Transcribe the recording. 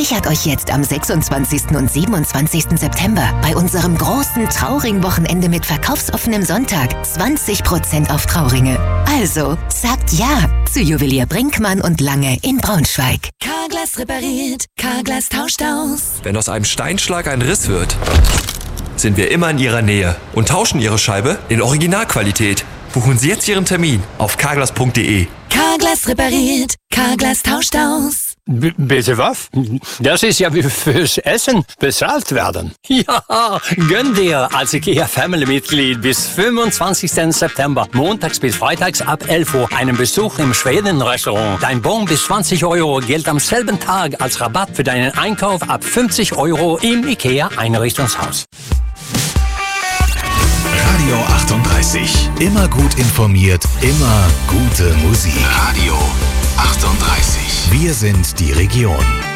Sichert euch jetzt am 26. und 27. September bei unserem großen Trauring-Wochenende mit verkaufsoffenem Sonntag 20% auf Trauringe. Also, sagt ja zu Juwelier Brinkmann und Lange in Braunschweig. Carglass repariert, Carglass tauscht aus. Wenn aus einem Steinschlag ein Riss wird, sind wir immer in Ihrer Nähe und tauschen Ihre Scheibe in Originalqualität. Buchen Sie jetzt Ihren Termin auf carglass.de. Carglass repariert, Carglass tauscht aus. Bitte was? Das ist ja wie fürs Essen bezahlt werden. Ja, gönn dir als IKEA-Family-Mitglied bis 25. September, montags bis freitags ab 11 Uhr, einen Besuch im Schweden-Restaurant. Dein Bon bis 20 Euro gilt am selben Tag als Rabatt für deinen Einkauf ab 50 Euro im IKEA-Einrichtungshaus. Radio 38. Immer gut informiert, immer gute Musik. Radio 38. Wir sind die Region.